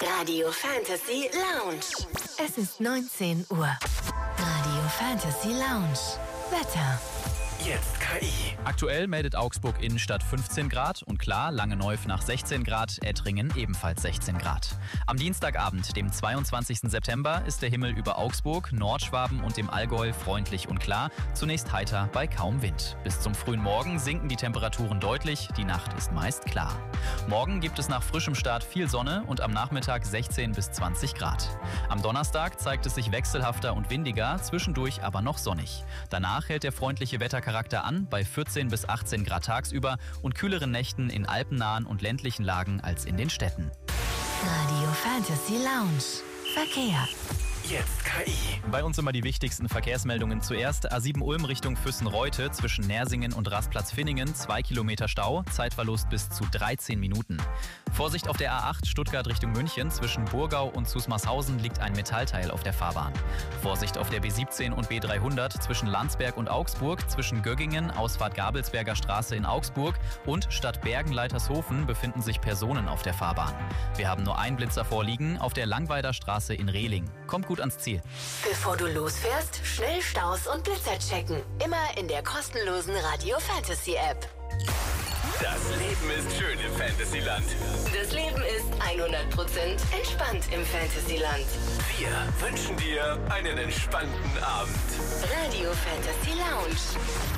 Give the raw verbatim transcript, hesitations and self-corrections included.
Radio Fantasy Lounge. Es ist neunzehn Uhr. Radio Fantasy Lounge. Wetter. Jetzt K I. Aktuell meldet Augsburg Innenstadt fünfzehn Grad und klar, Langenneuf nach sechzehn Grad, Ettringen ebenfalls sechzehn Grad. Am Dienstagabend, dem zweiundzwanzigsten September, ist der Himmel über Augsburg, Nordschwaben und dem Allgäu freundlich und klar, zunächst heiter bei kaum Wind. Bis zum frühen Morgen sinken die Temperaturen deutlich, die Nacht ist meist klar. Morgen gibt es nach frischem Start viel Sonne und am Nachmittag sechzehn bis zwanzig Grad. Am Donnerstag zeigt es sich wechselhafter und windiger, zwischendurch aber noch sonnig. Danach hält der freundliche Wettercharakter an bei vierzehn bis achtzehn Grad tagsüber und kühleren Nächten in alpennahen und ländlichen Lagen als in den Städten. Radio Fantasy Lounge. Verkehr. Jetzt K I. Bei uns immer die wichtigsten Verkehrsmeldungen zuerst. A sieben Ulm Richtung Füssen-Reutte zwischen Nersingen und Rastplatz Finningen, zwei Kilometer Stau, Zeitverlust bis zu dreizehn Minuten. Vorsicht auf der A acht Stuttgart Richtung München, zwischen Burgau und Zusmarshausen liegt ein Metallteil auf der Fahrbahn. Vorsicht auf der B siebzehn und B dreihundert zwischen Landsberg und Augsburg, zwischen Göggingen, Ausfahrt Gabelsberger Straße in Augsburg und Stadt Bergen-Leitershofen befinden sich Personen auf der Fahrbahn. Wir haben nur einen Blitzer vorliegen auf der Langweider Straße in Rehling. Kommt gut ans Ziel. Bevor du losfährst, schnell Staus und Blitzer checken. Immer in der kostenlosen Radio Fantasy App. Das Leben ist schön im Fantasyland. Das Leben ist hundert Prozent entspannt im Fantasyland. Wir wünschen dir einen entspannten Abend. Radio Fantasy Lounge.